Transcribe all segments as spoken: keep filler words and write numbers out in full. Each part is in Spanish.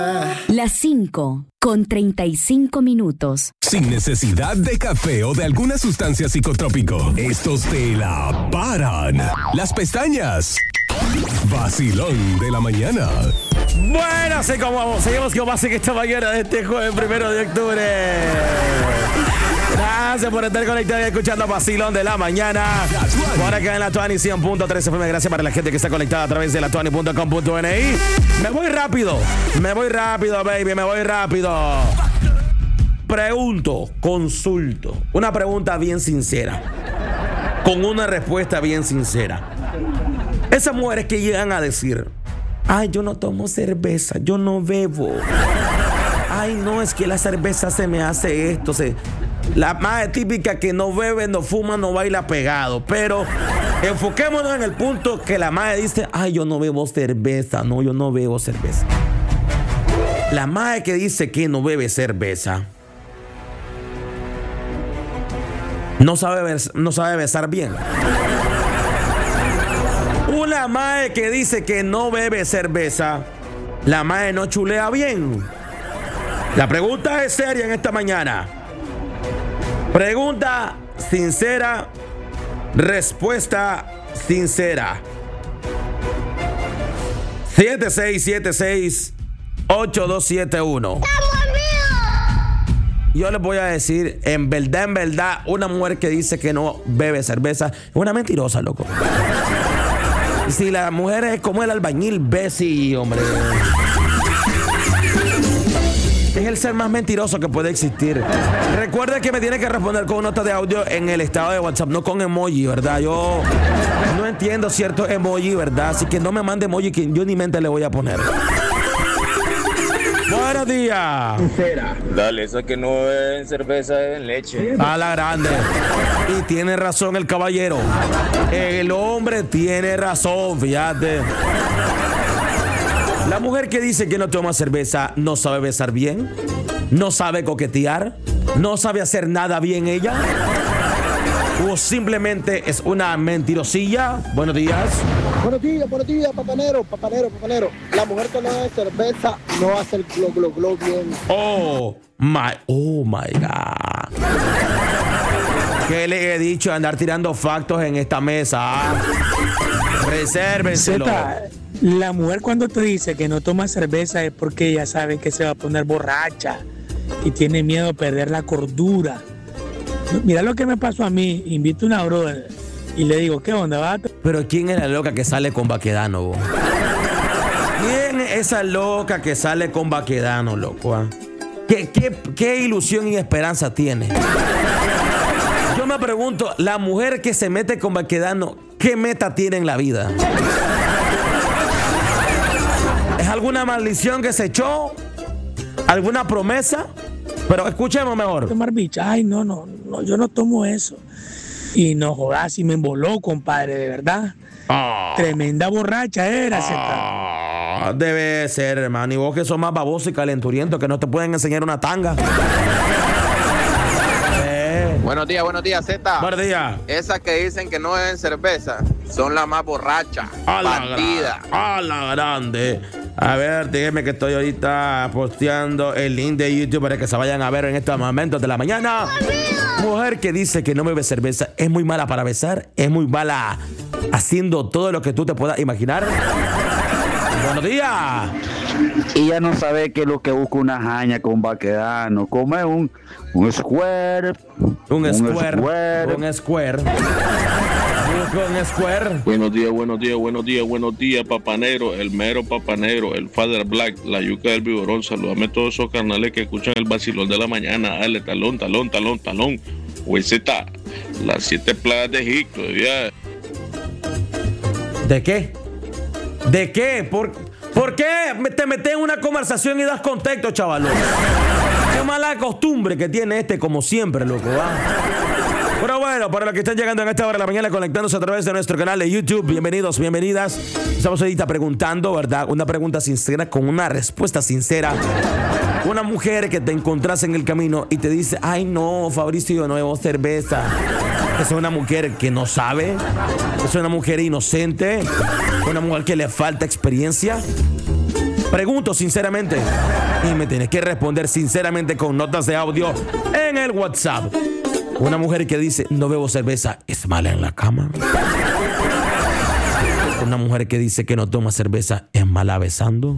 Las cinco con treinta y cinco minutos. Sin necesidad de café o de alguna sustancia psicotrópico, estos te la paran. Las pestañas. Vacilón de la mañana. Bueno, así como seguimos con más en esta mañana de este jueves primero de octubre. Gracias por estar conectado y escuchando Vacilón de la mañana. Por acá en la Tuani cien punto tres F M. Gracias para la gente que está conectada a través de la tuani punto com punto n i. Me voy rápido, me voy rápido, baby, me voy rápido. Pregunto, consulto, una pregunta bien sincera, con una respuesta bien sincera. Esas mujeres que llegan a decir: ay, yo no tomo cerveza, yo no bebo. Ay, no, es que la cerveza se me hace esto. Se... La más típica que no bebe, no fuma, no baila pegado. Pero enfoquémonos en el punto que la madre dice: ay, yo no bebo cerveza. No, yo no bebo cerveza. La madre que dice que no bebe cerveza no sabe, no sabe besar bien. Una madre que dice que no bebe cerveza, la madre no chulea bien. La pregunta es seria en esta mañana. Pregunta sincera, respuesta sincera. siete seis siete seis, ocho dos siete uno. Yo les voy a decir, en verdad, en verdad, una mujer que dice que no bebe cerveza es una mentirosa, loco. Si la mujer es como el albañil Bessie, hombre. Es el ser más mentiroso que puede existir. Recuerde que me tiene que responder con nota de audio en el estado de WhatsApp, no con emoji, ¿verdad? Yo no entiendo cierto emoji, ¿verdad? Así que no me mande emoji que yo ni mente le voy a poner. Buenos días. Sincera. Dale, eso que no beben cerveza en leche. A la grande. Y tiene razón el caballero. El hombre tiene razón, fíjate. La mujer que dice que no toma cerveza no sabe besar bien, no sabe coquetear, no sabe hacer nada bien ella, o simplemente es una mentirosilla. Buenos días. Buenos días, buenos días, papanero, papanero, papanero. La mujer que no bebe cerveza no hace el glo, glo, glo bien. Oh, my, oh, my God. ¿Qué le he dicho? Andar tirando factos en esta mesa. Resérvenselo. La mujer cuando te dice que no toma cerveza es porque ella sabe que se va a poner borracha y tiene miedo a perder la cordura. Mira lo que me pasó a mí. Invito a una brother y le digo: ¿qué onda, vato? Pero ¿quién es la loca que sale con Baquedano, vos? ¿Quién es esa loca que sale con Baquedano, loco? ¿Ah? ¿Qué, qué, qué ilusión y esperanza tiene? Yo me pregunto, la mujer que se mete con Baquedano, ¿qué meta tiene en la vida? ¿Es alguna maldición que se echó? ¿Alguna promesa? Pero escuchemos mejor. Tomar bicha. Ay, no, no, no, yo no tomo eso. Y no jodas, si me emboló, compadre, de verdad. Oh. Tremenda borracha era, oh, debe ser, hermano. Y vos que sos más baboso y calenturiento, que no te pueden enseñar una tanga. eh. Buenos días, buenos días, Z. Buenos días. Esas que dicen que no beben cerveza son las más borrachas. A la Bandidas. Gra- a la grande. A ver, dígame que estoy ahorita posteando el link de YouTube para que se vayan a ver en estos momentos de la mañana. Mujer que dice que no bebe cerveza es muy mala para besar, es muy mala haciendo todo lo que tú te puedas imaginar. Buenos días. Y ya no sabe qué es lo que busca una jaña con Baquedano. Come un, un square. Un, un square. square. Un square. Un square. Buenos días, buenos días, buenos días, buenos días, papanero, el mero papanero, el Father Black, la yuca del biberón. Saludame a todos esos carnales que escuchan el vacilón de la mañana. Dale, talón, talón, talón, talón. Hueseta, las siete plagas de Egipto. ¿Ya? ¿De qué? ¿De qué? ¿Por, ¿por qué te metes en una conversación y das contexto, chaval? Qué mala costumbre que tiene este, como siempre, loco, ¿va? Pero bueno, para los que están llegando en esta hora de la mañana conectándose a través de nuestro canal de YouTube, bienvenidos, bienvenidas. Estamos ahorita preguntando, ¿verdad? Una pregunta sincera con una respuesta sincera. Una mujer que te encontrás en el camino y te dice: ay no, Fabricio, yo no bebo cerveza. Es una mujer que no sabe, es una mujer inocente, una mujer que le falta experiencia. Pregunto sinceramente y me tienes que responder sinceramente con notas de audio en el WhatsApp. Una mujer que dice no bebo cerveza es mala en la cama. Una mujer que dice que no toma cerveza es mala besando.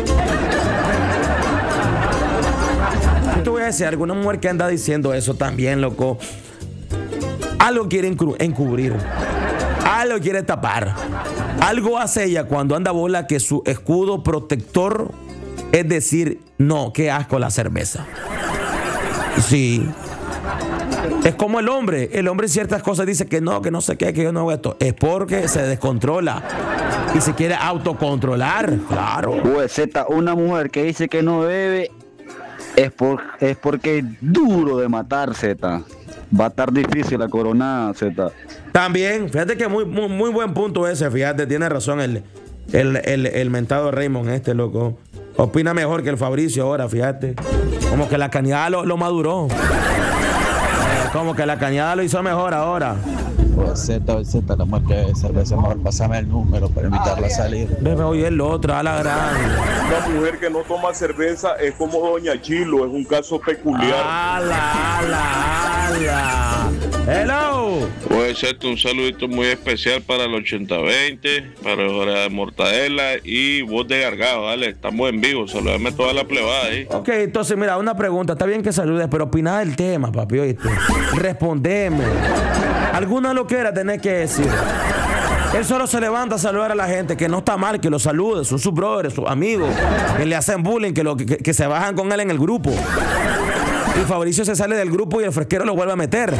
Yo te voy a decir, alguna mujer que anda diciendo eso también, loco, algo quiere encru- encubrir, algo quiere tapar. Algo hace ella cuando anda bola que su escudo protector es decir, no, qué asco la cerveza. Sí. Es como el hombre. El hombre en ciertas cosas dice que no, que no sé qué, que yo no hago esto. Es porque se descontrola y se quiere autocontrolar. Claro. Pues Z, una mujer que dice que no bebe es, por, es porque es duro de matar, Z. Va a estar difícil la coronada, Z. También, fíjate que muy, muy, muy buen punto ese, fíjate, tiene razón el, el, el, el mentado Raymond este, loco. Opina mejor que el Fabricio ahora, fíjate. Como que la cañada lo, lo maduró. Como que la cañada lo hizo mejor ahora. Pues Z, Z, la marca de cerveza, mejor pásame el número para invitarla a salir. Bebe, oye, el otro, a la gran. Una mujer que no toma cerveza es como Doña Chilo, es un caso peculiar. ¡Ala, ala, ala! ¡Hello! Puede ser un saludito muy especial para el ochenta veinte, para Hora de Mortadela y Voz de Gargado, dale, estamos en vivo, saludame a toda la plebada ahí. Ok, entonces mira, una pregunta, está bien que saludes, pero opina del tema, papi, oíste. Respondeme. Alguna loquera tenés que decir. Él solo se levanta a saludar a la gente, que no está mal, que lo salude, son sus brothers, sus amigos, que le hacen bullying, que, lo, que, que se bajan con él en el grupo. Y Fabricio se sale del grupo y el fresquero lo vuelve a meter.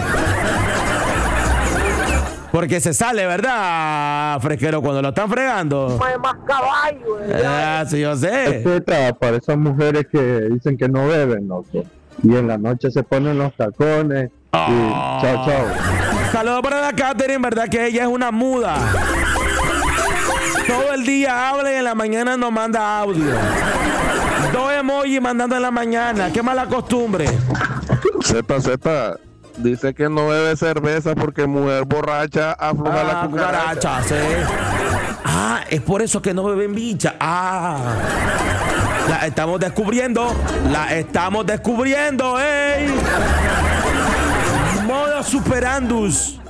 Porque se sale, ¿verdad, fresquero? Cuando lo están fregando. No hay más caballo, Ah, sí, yo sé. Etcétera, para esas mujeres que dicen que no beben, loco. Y en la noche se ponen los tacones. Y Oh. chao, chao. Saludos para la Catherine, ¿verdad? Que ella es una muda. Todo el día habla y en la mañana nos manda audio. Dos emojis mandando en la mañana. Qué mala costumbre. Z, Z, dice que no bebe cerveza porque mujer borracha afloja Ah, la cucaracha. cucaracha, sí. Ah, es por eso que no beben bicha. Ah. La estamos descubriendo. La estamos descubriendo, ¡ey! Modo superandus.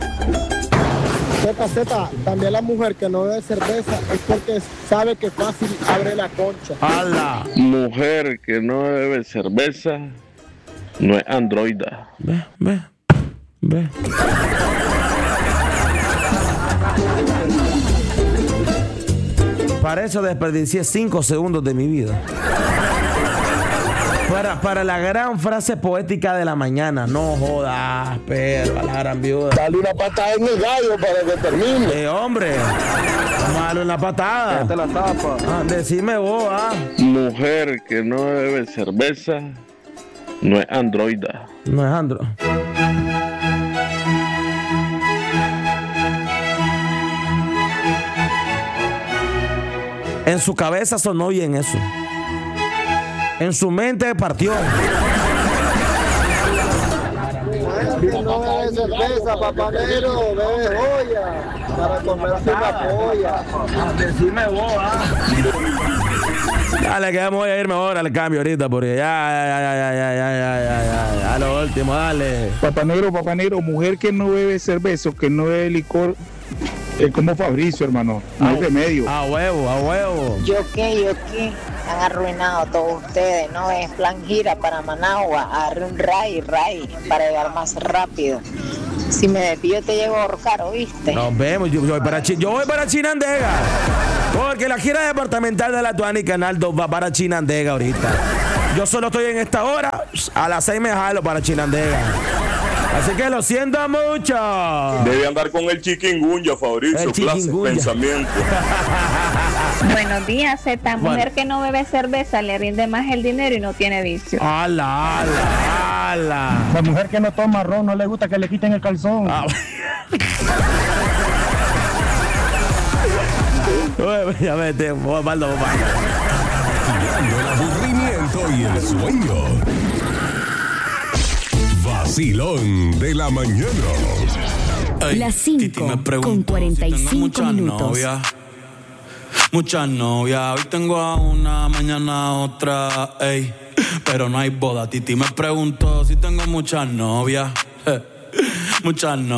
Z, Z, también la mujer que no bebe cerveza es porque sabe que fácil abre la concha. ¡Hala! Mujer que no bebe cerveza no es androida. Ve, ve, ve. Para eso desperdicié cinco segundos de mi vida. Para, para la gran frase poética de la mañana. No jodas, pero a la gran viuda. Dale una patada en el gallo para que termine. Eh, hombre. Vamos a darle una patada. Te la tapa. Ah, decime vos, ah. Mujer que no bebe cerveza no es androida. No es Andro. En su cabeza sonó bien eso. En su mente partió. No bebe cerveza, papanero, bebe joya para comerse una polla. Decime vos, ah. Dale, que vamos a ir mejor al cambio ahorita, porque ya, ya, ya, ya, ya, ya, ya, ya, ya, ya, lo último, dale. Papá negro, papá negro, mujer que no bebe cerveza, que no bebe licor, es como Fabricio, hermano. No hay remedio. A huevo, a huevo. Yo qué, yo qué. Han arruinado todos ustedes, ¿no? Es plan gira para Managua, agarré un ray, ray, para llegar más rápido. Si me desvío te llego a ahorcar, ¿oíste? Nos vemos, yo, yo voy para Chi- yo voy para Chinandega. Porque la gira departamental de la Tuani Canal dos va para Chinandega ahorita. Yo solo estoy en esta hora, a las seis me jalo para Chinandega. Así que lo siento mucho. Debe andar con el chiquingunya, Fabricio, El clase, chiquingunya. pensamiento. Buenos días, Z. Mujer Bueno. que no bebe cerveza le rinde más el dinero y no tiene vicio. ¡Hala, hala, hala! La mujer que no toma ron no le gusta que le quiten el calzón. Ah. Uy, ya vete, Osvaldo, papá. Quitando el aburrimiento y el sueño. Vacilón de la mañana. Las cinco con cuarenta y cinco minutos. muchas novias. Hoy tengo a una, mañana a otra, ey. Pero no hay boda. Titi me preguntó si tengo muchas novias. Muchas novias.